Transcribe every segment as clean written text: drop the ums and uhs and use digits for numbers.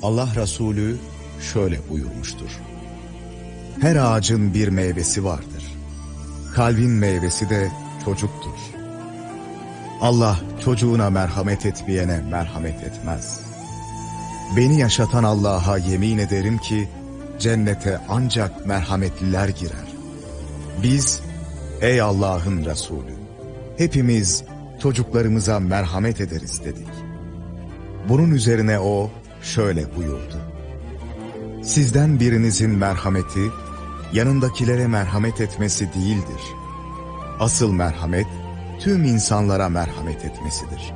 Allah Resulü şöyle buyurmuştur: her ağacın bir meyvesi vardır. Kalbin meyvesi de çocuktur. Allah çocuğuna merhamet etmeyene merhamet etmez. Beni yaşatan Allah'a yemin ederim ki cennete ancak merhametliler girer. Biz, ey Allah'ın Resulü, hepimiz çocuklarımıza merhamet ederiz dedik. Bunun üzerine o şöyle buyurdu: sizden birinizin merhameti, yanındakilere merhamet etmesi değildir. Asıl merhamet, tüm insanlara merhamet etmesidir.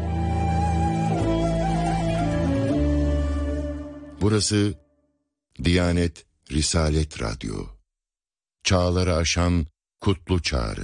Burası Diyanet Risalet Radyo. Çağları aşan kutlu çağrı.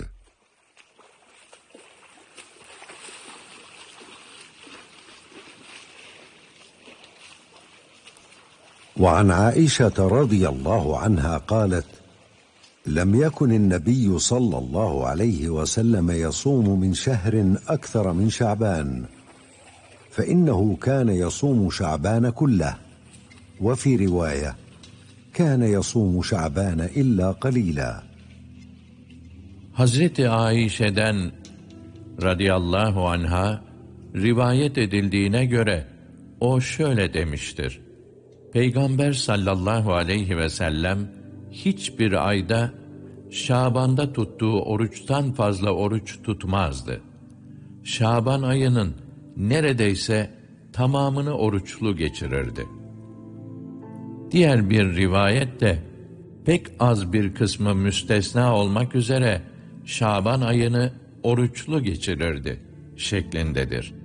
وعن عائشة رضي الله عنها قالت: لم يكن النبي صلى الله عليه وسلم يصوم من شهر أكثر من شعبان، فإنه كان يصوم شعبان كله، وفي رواية: كان يصوم شعبان إلا قليلا. Hazreti Aişe'den radıyallahu anha rivayet edildiğine göre o şöyle demiştir: Peygamber sallallahu aleyhi ve sellem hiçbir ayda Şaban'da tuttuğu oruçtan fazla oruç tutmazdı. Şaban ayının neredeyse tamamını oruçlu geçirirdi. Diğer bir rivayette pek az bir kısmı müstesna olmak üzere Şaban ayını oruçlu geçirirdi şeklindedir.